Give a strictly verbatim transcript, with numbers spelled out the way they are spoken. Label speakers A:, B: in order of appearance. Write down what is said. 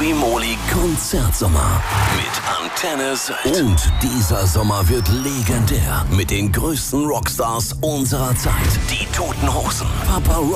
A: Primoly Konzertsommer mit Antenne Sylt. Und dieser Sommer wird legendär mit den größten Rockstars unserer Zeit. Die Toten Hosen, Papa